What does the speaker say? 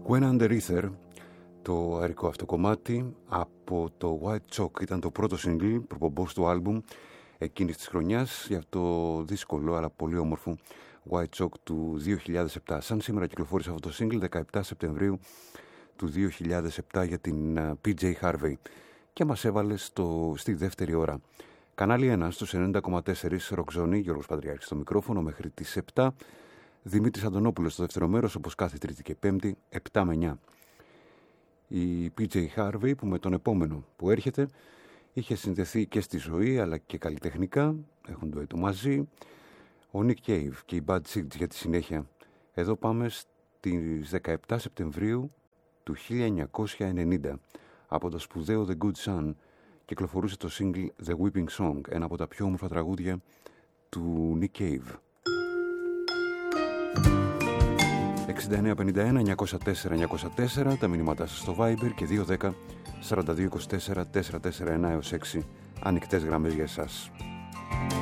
When Under Ether, το αερικό αυτό κομμάτι από το White Chalk, ήταν το πρώτο single προπομπός του άλμπουμ εκείνης της χρονιάς για το δύσκολο αλλά πολύ όμορφο White Chalk του 2007. Σαν σήμερα κυκλοφόρησε αυτό το single 17 Σεπτεμβρίου του 2007 για την PJ Harvey και μας έβαλε στη δεύτερη ώρα. Κανάλι 1 στους 90,4 Ροξόνη, Γιώργος Παντριάρχης στο μικρόφωνο μέχρι τις 7. Δημήτρης Αντωνόπουλος στο δεύτερο μέρος, όπως κάθε Τρίτη και Πέμπτη, 7 με 9. Η PJ Harvey, που με τον επόμενο που έρχεται είχε συνδεθεί και στη ζωή αλλά και καλλιτεχνικά, έχουν ντουέτο μαζί, ο Nick Cave και η Bad Seeds για τη συνέχεια. Εδώ πάμε στις 17 Σεπτεμβρίου του 1990. Από το σπουδαίο The Good Son κυκλοφορούσε το single The Weeping Song, ένα από τα πιο όμορφα τραγούδια του Nick Cave. 6951 904 904, τα μηνύματά σας στο Viber και 210 4224 441 έως 6 ανοιχτές γραμμές για εσάς.